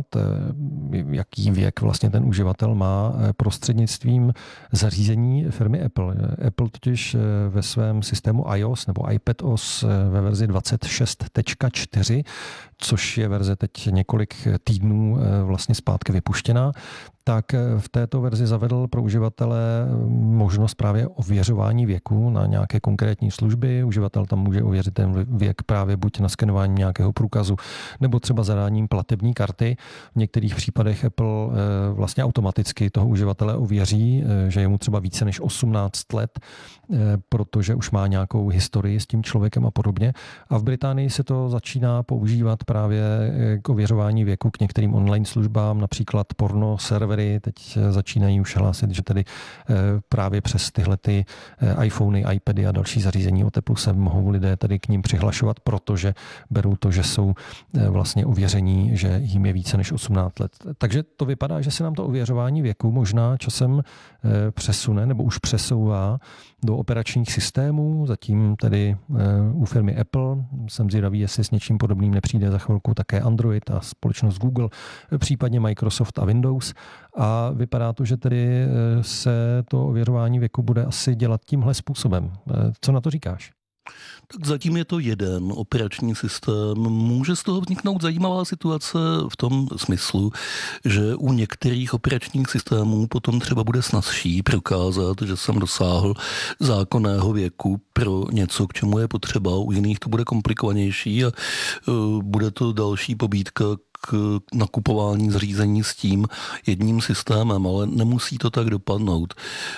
jaký věk vlastně ten uživatel má prostřednictvím zařízení firmy Apple. Apple totiž ve svém systému iOS nebo iPadOS ve verzi dvacet šest tečka čtyři, což je verze teď několik týdnů vlastně zpátky vypuštěná, tak v této verzi zavedl pro uživatele možnost právě ověřování věku na nějaké konkrétní služby. Uživatel tam může ověřit ten věk právě buď na skenování nějakého průkazu, nebo třeba zadáním platební karty. V některých případech Apple vlastně automaticky toho uživatele ověří, že je mu třeba více než osmnáct let, protože už má nějakou historii s tím člověkem a podobně. A v Británii se to začíná používat právě k ověřování věku k některým online službám, například porno servery. Teď začínají už hlásit, že tedy právě přes tyhle ty iPhony, iPady a další zařízení od Apple se mohou lidé tedy k ním přihlašovat, protože berou to, že jsou vlastně ověření, že jim je více než osmnáct let. Takže to vypadá, že se nám to ověřování věku možná časem přesune nebo už přesouvá do operačních systémů, zatím tedy u firmy Apple. Jsem zvědavý, jestli s něčím podobným nepřijde za chvilku také Android a společnost Google, případně Microsoft a Windows. A vypadá to, že tedy se to ověřování věku bude asi dělat tímhle způsobem. Co na to říkáš? Tak zatím je to jeden operační systém. Může z toho vzniknout zajímavá situace v tom smyslu, že u některých operačních systémů potom třeba bude snazší prokázat, že jsem dosáhl zákonného věku pro něco, k čemu je potřeba. U jiných to bude komplikovanější a bude to další pobídka k nakupování zařízení s tím jedním systémem, ale nemusí to tak dopadnout.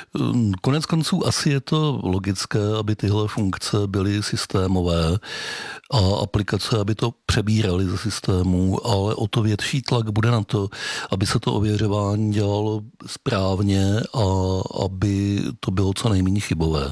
Konec konců asi je to logické, aby tyhle funkce byly systémové a aplikace, aby to přebíraly ze systému, ale o to větší tlak bude na to, aby se to ověřování dělalo správně a aby to bylo co nejméně chybové.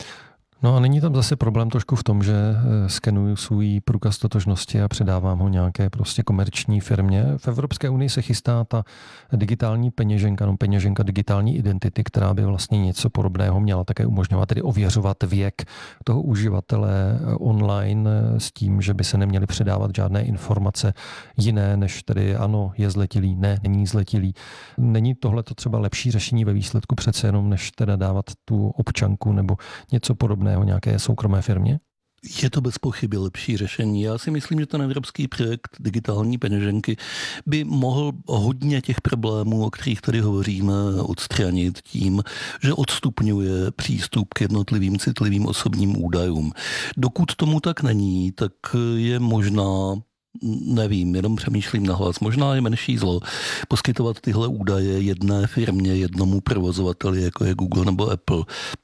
No a není tam zase problém trošku v tom, že skenuju svůj průkaz totožnosti a předávám ho nějaké prostě komerční firmě. V Evropské unii se chystá ta digitální peněženka, no peněženka digitální identity, která by vlastně něco podobného měla také umožňovat, tedy ověřovat věk toho uživatele online s tím, že by se neměly předávat žádné informace jiné, než tedy ano, je zletilý, ne, není zletilý. Není tohle to třeba lepší řešení ve výsledku přece jenom, než teda dávat tu občanku nebo něco podobného nějaké soukromé firmě? Je to bez pochyby lepší řešení. Já si myslím, že ten evropský projekt digitální peněženky by mohl hodně těch problémů, o kterých tady hovoříme, odstranit tím, že odstupňuje přístup k jednotlivým citlivým osobním údajům. Dokud tomu tak není, tak je možná, nevím, jenom přemýšlím nahlas, možná je menší zlo poskytovat tyhle údaje jedné firmě, jednomu provozovateli, jako je Google nebo Apple,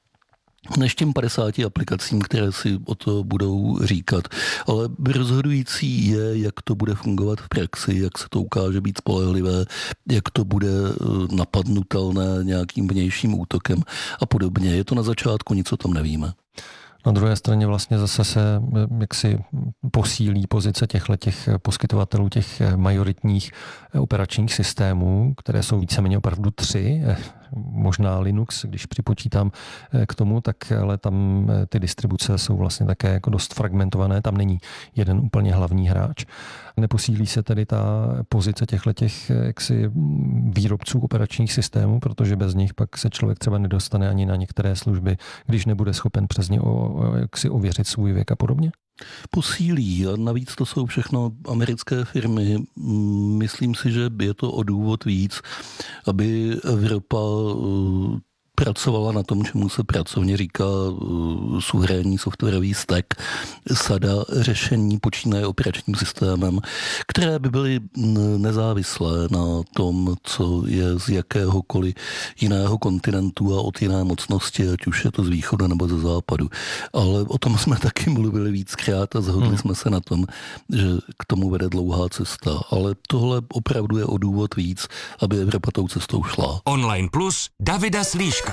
než těm padesáti aplikacím, které si o to budou říkat. Ale rozhodující je, jak to bude fungovat v praxi, jak se to ukáže být spolehlivé, jak to bude napadnutelné nějakým vnějším útokem a podobně. Je to na začátku, nic o tom nevíme. Na druhé straně vlastně zase se jaksi posílí pozice těchto těch poskytovatelů těch majoritních operačních systémů, které jsou víceméně opravdu tři, možná Linux, když připočítám k tomu, tak ale tam ty distribuce jsou vlastně také jako dost fragmentované, tam není jeden úplně hlavní hráč. Neposílí se tedy ta pozice těchto těch jaksi výrobců operačních systémů, protože bez nich pak se člověk třeba nedostane ani na některé služby, když nebude schopen přes ně o, jaksi ověřit svůj věk a podobně? Posílí a navíc to jsou všechno americké firmy. Myslím si, že je to o důvod víc, aby Evropa pracovala na tom, čemu se pracovně říká uh, suverénní softwarový stack, sada řešení počínaje operačním systémem, které by byly nezávislé na tom, co je z jakéhokoliv jiného kontinentu a od jiné mocnosti, ať už je to z východu nebo ze západu. Ale o tom jsme taky mluvili víckrát a zhodli hmm. jsme se na tom, že k tomu vede dlouhá cesta. Ale tohle opravdu je o důvod víc, aby Evropa tou cestou šla. Online Plus Davida Slíška.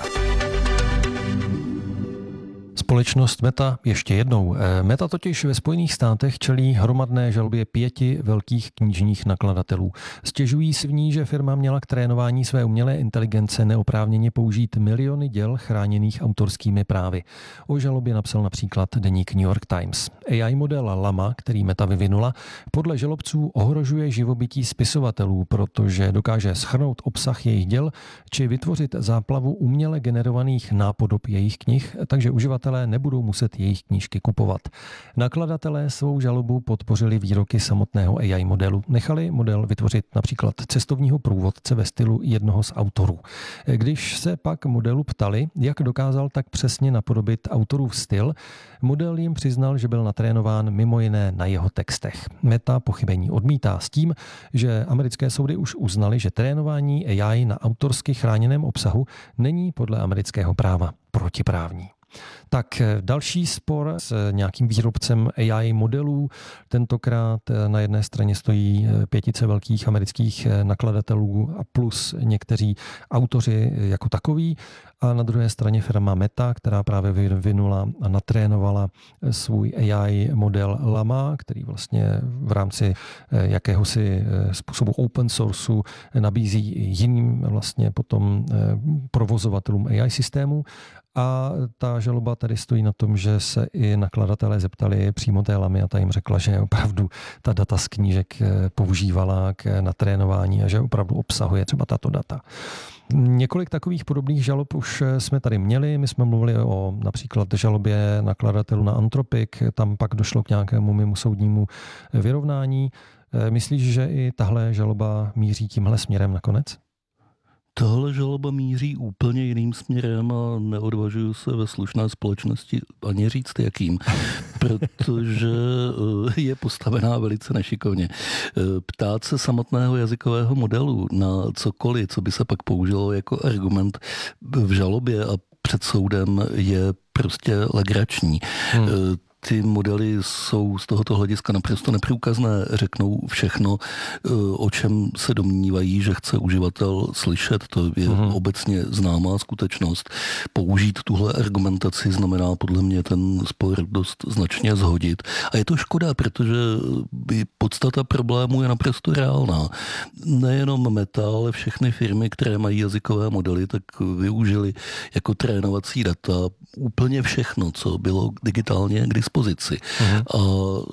Společnost Meta ještě jednou. Meta totiž ve Spojených státech čelí hromadné žalobě pěti velkých knižních nakladatelů. Stěžují si v ní, že firma měla k trénování své umělé inteligence neoprávněně použít miliony děl chráněných autorskými právy. O žalobě napsal například deník New York Times. A I model Llama, který Meta vyvinula, podle žalobců ohrožuje živobytí spisovatelů, protože dokáže shrnout obsah jejich děl či vytvořit záplavu uměle generovaných nápodob jejich knih, takže uživatelé nebudou muset jejich knížky kupovat. Nakladatelé svou žalobu podpořili výroky samotného A I modelu. Nechali model vytvořit například cestovního průvodce ve stylu jednoho z autorů. Když se pak modelu ptali, jak dokázal tak přesně napodobit autorův styl, model jim přiznal, že byl natrénován mimo jiné na jeho textech. Meta pochybení odmítá s tím, že americké soudy už uznaly, že trénování A I na autorsky chráněném obsahu není podle amerického práva protiprávní. Tak další spor s nějakým výrobcem A I modelů. Tentokrát na jedné straně stojí pětice velkých amerických nakladatelů a plus někteří autoři jako takoví. A na druhé straně firma Meta, která právě vyvinula a natrénovala svůj A I model Llama, který vlastně v rámci jakéhosi způsobu open sourceu nabízí jiným vlastně potom provozovatelům A I systému. A ta žaloba tady stojí na tom, že se i nakladatelé zeptali přímo té Lamy a ta jim řekla, že opravdu ta data z knížek používala k natrénování a že opravdu obsahuje třeba tato data. Několik takových podobných žalob už jsme tady měli. My jsme mluvili o například žalobě nakladatelů na Anthropic, tam pak došlo k nějakému mimosoudnímu vyrovnání. Myslíš, že i tahle žaloba míří tímhle směrem nakonec? Tahle žaloba míří úplně jiným směrem a neodvažuju se ve slušné společnosti ani říct jakým, protože je postavená velice nešikovně. Ptát se samotného jazykového modelu na cokoliv, co by se pak použilo jako argument v žalobě a před soudem, je prostě legrační. Hmm. Ty modely jsou z tohoto hlediska naprosto neprůkazné, řeknou všechno, o čem se domnívají, že chce uživatel slyšet. To je uhum. obecně známá skutečnost. Použít tuhle argumentaci znamená podle mě ten spor dost značně zhodit. A je to škoda, protože podstata problému je naprosto reálná. Nejenom Meta, ale všechny firmy, které mají jazykové modely, tak využili jako trénovací data úplně všechno, co bylo digitálně k dispozici. Uh-huh. A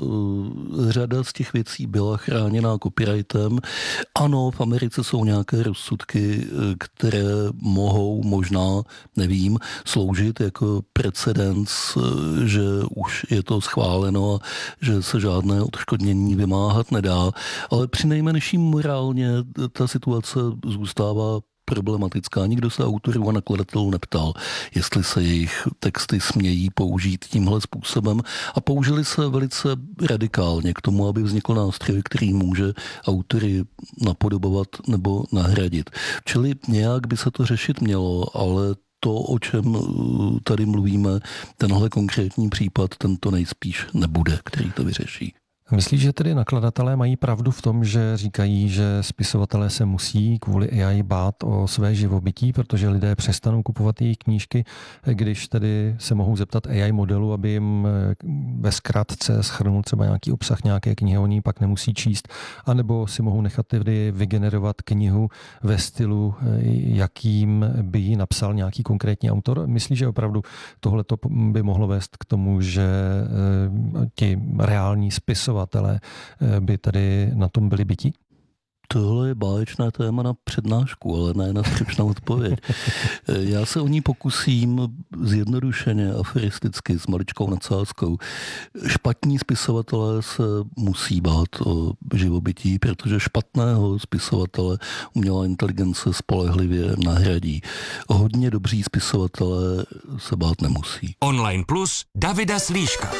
uh, řada z těch věcí byla chráněná copyrightem. Ano, v Americe jsou nějaké rozsudky, které mohou možná, nevím, sloužit jako precedens, že už je to schváleno a že se žádné odškodnění vymáhat nedá. Ale přinejmenším morálně ta situace zůstává problematická. Nikdo se autorů a nakladatelů neptal, jestli se jejich texty smějí použít tímhle způsobem a použili se velice radikálně k tomu, aby vznikl nástroj, který může autory napodobovat nebo nahradit. Čili nějak by se to řešit mělo, ale to, o čem tady mluvíme, tenhle konkrétní případ, ten to nejspíš nebude, který to vyřeší. Myslíš, že tedy nakladatelé mají pravdu v tom, že říkají, že spisovatelé se musí kvůli A I bát o své živobytí, protože lidé přestanou kupovat jejich knížky, když tedy se mohou zeptat A I modelu, aby jim ve zkratce shrnul třeba nějaký obsah nějaké knihy, oni pak nemusí číst, anebo si mohou nechat tedy vygenerovat knihu ve stylu, jakým by ji napsal nějaký konkrétní autor. Myslíš, že opravdu tohleto by mohlo vést k tomu, že ti reální spisovatelé by tady na tom byli byti? Tohle je báječné téma na přednášku, ale ne na stručnou odpověď. Já se o ní pokusím zjednodušeně, aferisticky, s maličkou nadsázkou. Špatní spisovatelé se musí bát o živobytí, protože špatného spisovatele umělá inteligence spolehlivě nahradí. Hodně dobří spisovatelé se bát nemusí. Online Plus Davida Slíška.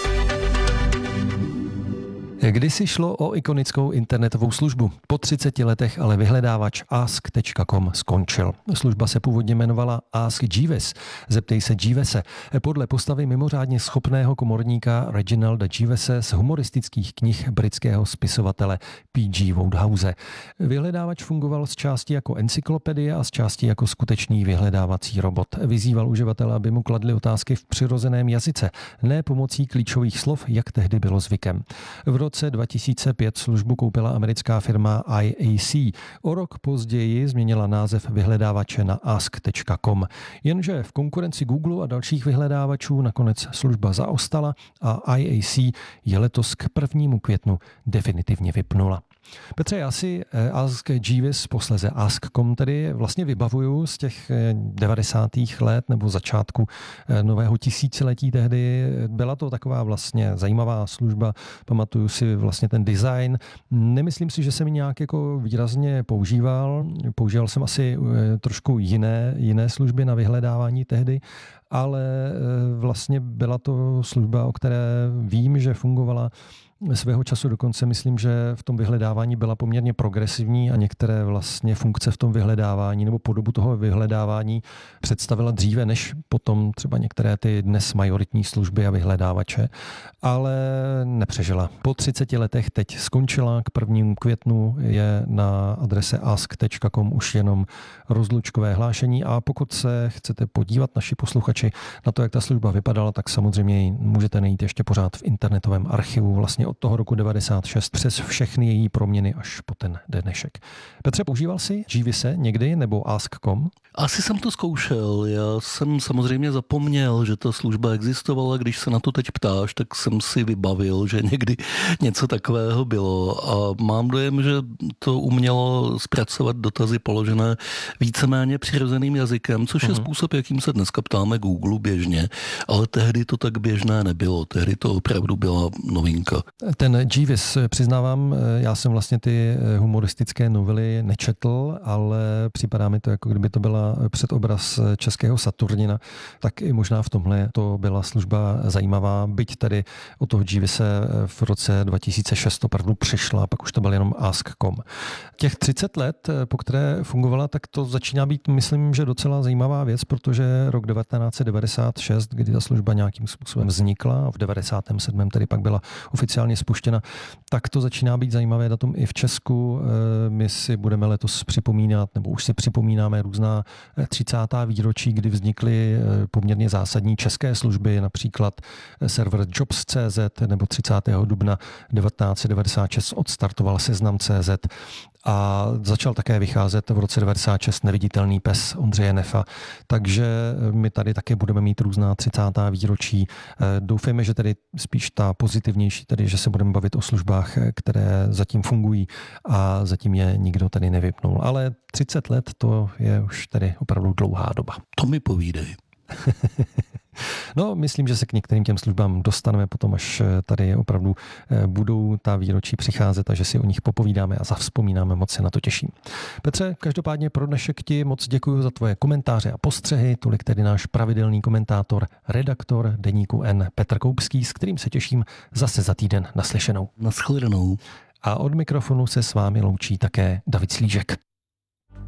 Kdysi šlo o ikonickou internetovou službu. Po třiceti letech ale vyhledávač ask tečka com skončil. Služba se původně jmenovala Ask Jeeves. Zeptej se Jeevese. Podle postavy mimořádně schopného komorníka Reginalda Jeevese z humoristických knih britského spisovatele P G Wodehouse. Vyhledávač fungoval z části jako encyklopedie a z části jako skutečný vyhledávací robot. Vyzýval uživatele, aby mu kladli otázky v přirozeném jazyce, ne pomocí klíčových slov, jak tehdy bylo zvykem. V roce dva tisíce pět službu koupila americká firma I A C. O rok později změnila název vyhledávače na ask tečka com. Jenže v konkurenci Google a dalších vyhledávačů nakonec služba zaostala a I A C je letos k prvnímu květnu definitivně vypnula. Petře, já si Ask Jeeves, posleze ask tečka com tedy vlastně vybavuju z těch devadesátých let nebo začátku nového tisíciletí tehdy. Byla to taková vlastně zajímavá služba, pamatuju si vlastně ten design. Nemyslím si, že jsem ji nějak jako výrazně používal. Používal jsem asi trošku jiné, jiné služby na vyhledávání tehdy, ale vlastně byla to služba, o které vím, že fungovala svého času. Dokonce myslím, že v tom vyhledávání byla poměrně progresivní a některé vlastně funkce v tom vyhledávání nebo podobu toho vyhledávání představila dříve než potom třeba některé ty dnes majoritní služby a vyhledávače, ale nepřežila. Po třiceti letech teď skončila, k prvnímu květnu je na adrese ask tečka com už jenom rozlučkové hlášení a pokud se chcete podívat, naši posluchači, na to, jak ta služba vypadala, tak samozřejmě ji můžete najít ještě pořád v internetovém archivu vlastně od toho roku devadesát šest přes všechny její proměny až po ten dnešek. Petře, používal jsi Jeevese někdy nebo ask tečka com? Asi jsem to zkoušel. Já jsem samozřejmě zapomněl, že ta služba existovala. Když se na to teď ptáš, tak jsem si vybavil, že někdy něco takového bylo. A mám dojem, že to umělo zpracovat dotazy položené víceméně přirozeným jazykem, což je způsob, jakým se dneska ptáme Google běžně. Ale tehdy to tak běžné nebylo. Tehdy to opravdu byla novinka. Ten Jeeves, přiznávám, já jsem vlastně ty humoristické novely nečetl, ale připadá mi to, jako kdyby to byla předobraz českého Saturnina, tak i možná v tomhle to byla služba zajímavá, byť tedy od toho Jeevese v roce dva tisíce šest opravdu přišla, pak už to byl jenom ask tečka com. Těch třicet let, po které fungovala, tak to začíná být, myslím, že docela zajímavá věc, protože rok devatenáct set devadesát šest, kdy ta služba nějakým způsobem vznikla a v devadesátém sedmém tedy pak byla oficiálně spuštěna, tak to začíná být zajímavé datum i v Česku. My si budeme letos připomínat, nebo už si připomínáme různá třicátá výročí, kdy vznikly poměrně zásadní české služby, například server jobs tečka cé zet nebo třicátého dubna devatenáct set devadesát šest odstartoval Seznam tečka cé zet a začal také vycházet v roce devadesát šest Neviditelný pes Ondřeje Nefa. Takže my tady také budeme mít různá třicátá výročí. Doufejme, že tedy spíš ta pozitivnější, tedy že se budeme bavit o službách, které zatím fungují a zatím je nikdo tady nevypnul. Ale třicet let to je už tedy opravdu dlouhá doba. To mi povídej. No, myslím, že se k některým těm službám dostaneme potom, až tady opravdu budou ta výročí přicházet a že si o nich popovídáme a zavzpomínáme, moc se na to těším. Petře, každopádně pro dnešek ti moc děkuji za tvoje komentáře a postřehy, tolik tedy náš pravidelný komentátor, redaktor Deníku N Petr Koupský, s kterým se těším zase za týden naslyšenou. Naschledanou. A od mikrofonu se s vámi loučí také David Slížek.